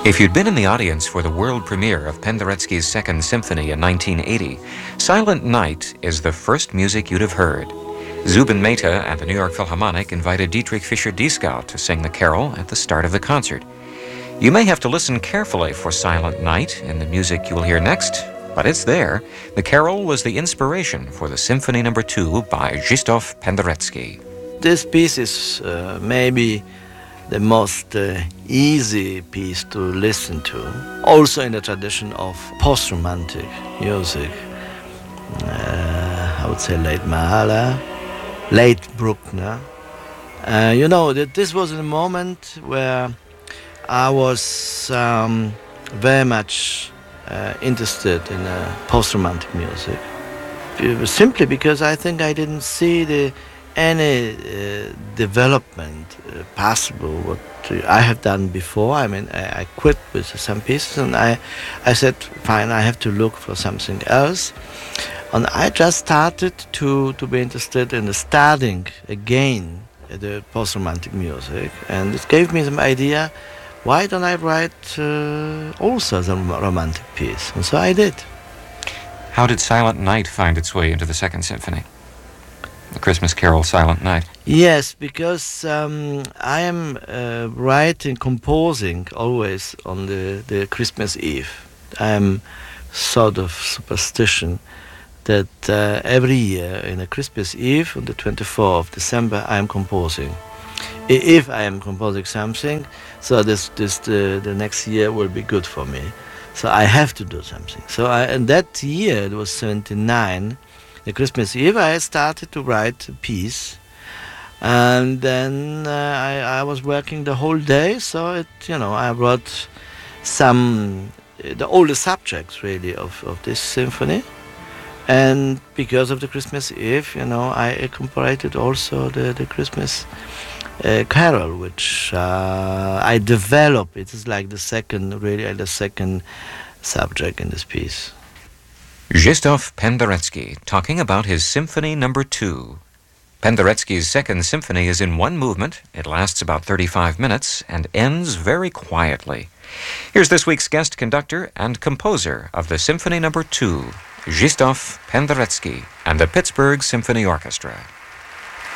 If you'd been in the audience for the world premiere of Penderecki's Second Symphony in 1980, Silent Night is the first music you'd have heard. Zubin Mehta and the New York Philharmonic invited Dietrich Fischer-Dieskau to sing the carol at the start of the concert. You may have to listen carefully for Silent Night in the music you will hear next, but it's there. The carol was the inspiration for the Symphony No. 2 by Krzysztof Penderecki. This piece is maybe the most easy piece to listen to, also in the tradition of post-romantic music. I would say late Mahler, late Bruckner. You know, that this was a moment where I was very much interested in post-romantic music. Simply because I think I didn't see any development possible what I have done before. I mean, I quit with some pieces and I said, fine, I have to look for something else. And I just started to be interested in studying again the post-romantic music. And it gave me some idea, why don't I write also some romantic piece? And so I did. How did Silent Night find its way into the Second Symphony? The Christmas carol, Silent Night. Yes, because I am writing, composing always on the Christmas Eve. I am sort of superstition that every year in a Christmas Eve on the 24th of December I am composing. If I am composing something, so the next year will be good for me. So I have to do something. So and that year, it was 79, the Christmas Eve, I started to write a piece, and then I was working the whole day. So I wrote all the subjects really of this symphony, and because of the Christmas Eve, I incorporated also the Christmas carol, which I developed. It is like the second subject in this piece. Krzysztof Penderecki talking about his Symphony No. 2. Penderecki's Second Symphony is in one movement. It lasts about 35 minutes and ends very quietly. Here's this week's guest conductor and composer of the Symphony No. 2, Krzysztof Penderecki and the Pittsburgh Symphony Orchestra.